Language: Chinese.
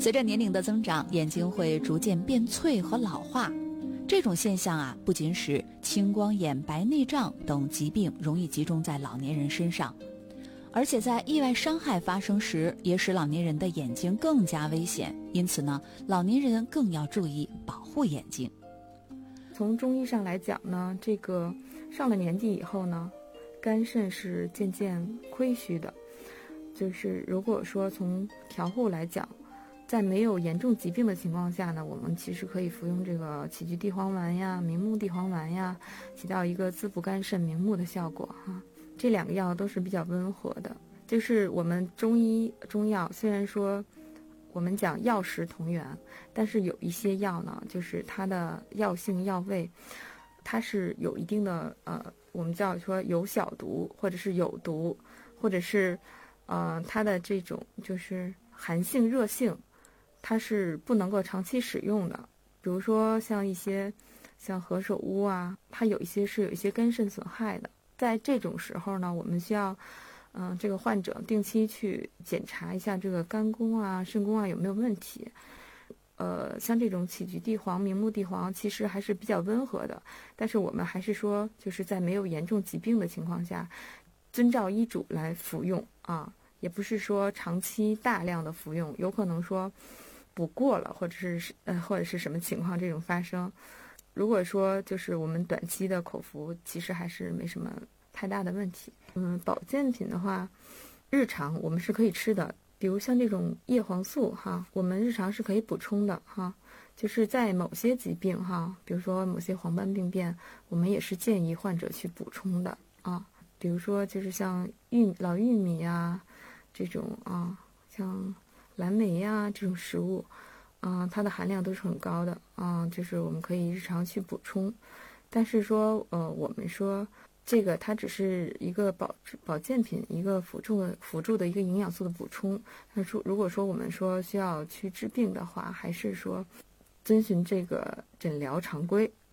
随着年龄的增长，眼睛会逐渐变脆和老化。这种现象啊，不仅使青光眼、白内障等疾病容易集中在老年人身上，而且在意外伤害发生时，也使老年人的眼睛更加危险。因此呢，老年人更要注意保护眼睛。 从中医上来讲呢，这个上了年纪以后呢，肝肾是渐渐亏虚的。就是如果说从调护来讲，在没有严重疾病的情况下呢，我们其实可以服用这个杞菊地黄丸呀、明目地黄丸呀，起到一个滋补肝肾、明目的效果哈。这两个药都是比较温和的。就是我们中药虽然说我们讲药食同源，但是有一些药呢，就是它的药性药味，它是有一定的我们叫说有小毒，或者是有毒，或者是它的这种就是寒性热性，它是不能够长期使用的。比如说像一些像何首乌啊，它有一些肝肾损害的。在这种时候呢，我们需要这个患者定期去检查一下这个肝功啊、肾功啊有没有问题。像这种杞菊地黄、明目地黄其实还是比较温和的，但是我们还是说就是在没有严重疾病的情况下，遵照医嘱来服用啊，也不是说长期大量的服用，有可能说补过了，或者是什么情况这种发生。如果说就是我们短期的口服，其实还是没什么太大的问题。保健品的话，日常我们是可以吃的，比如像这种叶黄素哈，我们日常是可以补充的哈。就是在某些疾病哈，比如说某些黄斑病变，我们也是建议患者去补充的啊。比如说就是像老玉米啊这种啊，像蓝莓呀这种食物。它的含量都是很高的啊，就是我们可以日常去补充。但是说我们说这个它只是一个保健品，一个辅助的一个营养素的补充。但是如果说我们说需要去治病的话，还是说遵循这个诊疗常规